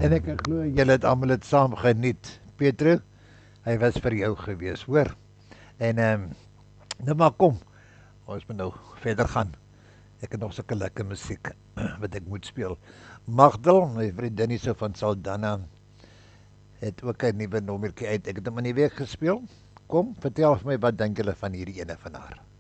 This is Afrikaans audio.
En ek glo julle het almal dit saam geniet. Petro, hy was vir jou gewees, hoor. En nou maar kom, ons moet nou verder gaan. Ek het nog sulke lekker musiek wat ek moet speel. Magdal, my vriendin so van Saldanha, het ook 'n nuwe nommertjie uit. Ek het hom in die week gespeel. Kom, vertel vir my wat dink julle van hierdie ene van haar?